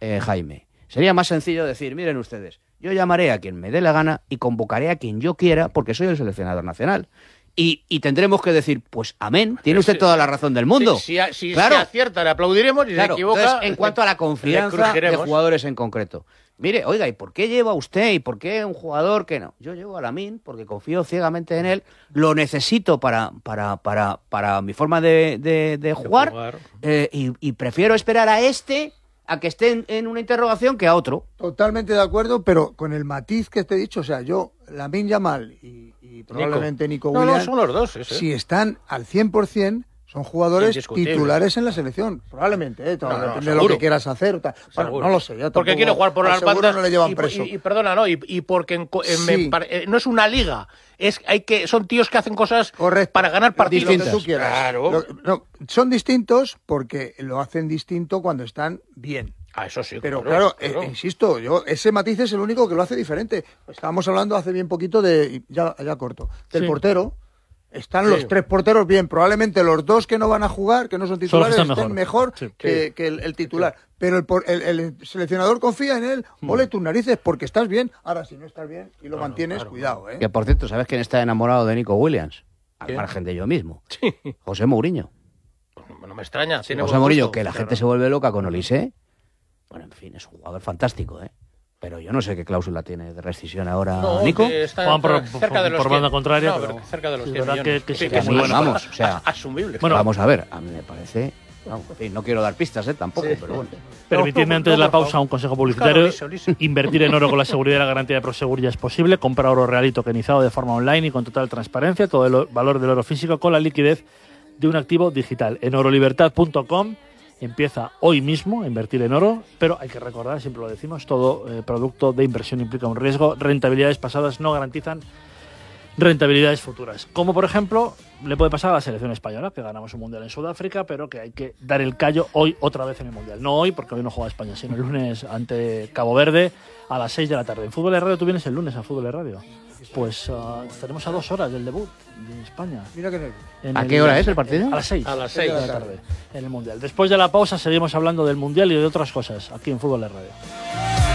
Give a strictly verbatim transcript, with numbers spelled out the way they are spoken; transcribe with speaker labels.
Speaker 1: eh, Jaime. Sería más sencillo decir, miren ustedes, yo llamaré a quien me dé la gana y convocaré a quien yo quiera porque soy el seleccionador nacional. Y, y tendremos que decir, pues amén, tiene usted toda la razón del mundo.
Speaker 2: Si, si, si,
Speaker 1: claro.
Speaker 2: si acierta, le aplaudiremos y
Speaker 1: claro.
Speaker 2: si se equivoca...
Speaker 1: Entonces, en cuanto a la confianza de jugadores en concreto. Mire, oiga, ¿y por qué lleva usted? ¿Y por qué un jugador que no? Yo llevo a Lamine porque confío ciegamente en él, lo necesito para, para, para, para mi forma de, de, de jugar, de jugar. Eh, y, y prefiero esperar a este... a que esté en, en una interrogación que a otro.
Speaker 3: Totalmente de acuerdo, pero con el matiz que te he dicho, o sea, yo, Lamine Yamal y, y probablemente Nico, Nico Williams,
Speaker 2: no, no, son los dos, ese.
Speaker 3: Si están al cien por ciento, son jugadores titulares en la selección, probablemente, ¿eh? Todo no, no, depende seguro. de lo que quieras hacer. Tal. Bueno, no lo sé. Ya
Speaker 2: porque quiere jugar por las bandas
Speaker 3: no le llevan
Speaker 2: y,
Speaker 3: preso.
Speaker 2: Y, y perdona, no, y, y porque en, en, sí. me, no es una liga, es hay que son tíos que hacen cosas
Speaker 3: Correcto.
Speaker 2: para ganar partidos.
Speaker 3: Distintos. Lo que tú quieras. Claro. Lo, no, son distintos porque lo hacen distinto cuando están bien.
Speaker 2: Ah, eso sí.
Speaker 3: Pero claro, claro, claro. Eh, insisto, yo ese matiz es el único que lo hace diferente. Estábamos hablando hace bien poquito de, ya, ya corto, del sí. portero. Están sí. los tres porteros bien. Probablemente los dos que no van a jugar, que no son titulares, estén mejor, mejor sí. que, sí. que el, el titular. Sí. Pero el, el, el seleccionador confía en él. Mm. Ole tus narices porque estás bien. Ahora, si no estás bien y lo no, mantienes, claro, cuidado. ¿eh?
Speaker 1: Que por cierto, ¿sabes quién está enamorado de Nico Williams? Al ¿Qué? margen de yo mismo.
Speaker 2: Sí.
Speaker 1: José Mourinho.
Speaker 2: No, no me extraña.
Speaker 1: José Mourinho, que la claro. gente se vuelve loca con Olise. Bueno, en fin, es un jugador fantástico, ¿eh? Pero yo no sé qué cláusula tiene de rescisión ahora,
Speaker 2: no,
Speaker 1: Nico.
Speaker 2: Está
Speaker 4: Juan por,
Speaker 2: cerca
Speaker 4: por,
Speaker 2: de los
Speaker 4: por banda contraria,
Speaker 2: no,
Speaker 4: pero
Speaker 2: cerca de los
Speaker 4: sí,
Speaker 2: cien millones.
Speaker 4: Que, que sí,
Speaker 1: sí,
Speaker 4: que
Speaker 1: a mí,
Speaker 4: bueno,
Speaker 1: vamos, o sea,
Speaker 2: asumible.
Speaker 1: Bueno, vamos a ver, a mí me parece... Vamos, en fin, no quiero dar pistas, ¿eh? Tampoco, sí. pero bueno.
Speaker 4: Permitidme no, antes de la pausa un consejo publicitario. Claro, liso, liso. Invertir en oro con la seguridad y la garantía de Prosegur ya es posible. Compra oro real y tokenizado de forma online y con total transparencia. Todo el valor del oro físico con la liquidez de un activo digital. En orolibertad punto com empieza hoy mismo a invertir en oro, pero hay que recordar, siempre lo decimos, todo eh, producto de inversión implica un riesgo. Rentabilidades pasadas no garantizan rentabilidades futuras. Como por ejemplo, le puede pasar a la selección española, que ganamos un mundial en Sudáfrica, pero que hay que dar el callo hoy otra vez en el mundial. No hoy, porque hoy no juega España, sino el lunes ante Cabo Verde a las seis de la tarde. En Fútbol de Radio, tú vienes el lunes a Fútbol de Radio. Pues uh, estaremos a dos horas del debut de España.
Speaker 3: Mira que
Speaker 1: ¿A el, qué hora es el partido?
Speaker 4: A las seis.
Speaker 2: A las seis
Speaker 4: de la tarde, en el mundial. Después de la pausa seguimos hablando del mundial y de otras cosas aquí en Fútbol de Radio.